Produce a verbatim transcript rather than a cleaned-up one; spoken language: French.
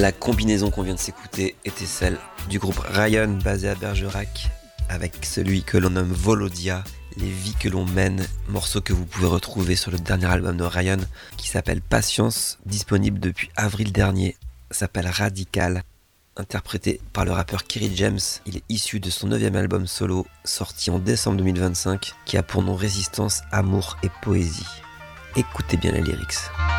La combinaison qu'on vient de s'écouter était celle du groupe Ryan basé à Bergerac avec celui que l'on nomme Volodia, les vies que l'on mène, morceau que vous pouvez retrouver sur le dernier album de Ryan qui s'appelle Patience, disponible depuis avril dernier, s'appelle Radical, interprété par le rappeur Kerry James. Il est issu de son neuvième album solo sorti en décembre deux mille vingt-cinq qui a pour nom Résistance, Amour et Poésie. Écoutez bien les lyrics.